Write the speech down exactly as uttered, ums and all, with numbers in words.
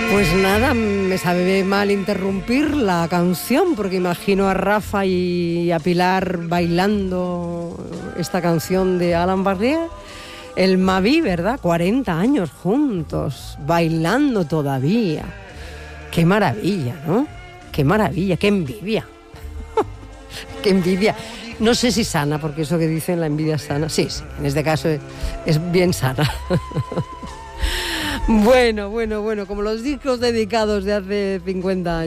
Pues nada, me sabe mal interrumpir la canción porque imagino a Rafa y a Pilar bailando esta canción de Alan Barrier, el Mavi, ¿verdad? cuarenta años juntos, bailando todavía. Qué maravilla, ¿no? Qué maravilla, qué envidia. Qué envidia. No sé si sana, porque eso que dicen, la envidia es sana. Sí, sí, en este caso es, es bien sana. Bueno, bueno, bueno, como los discos dedicados de hace cincuenta años.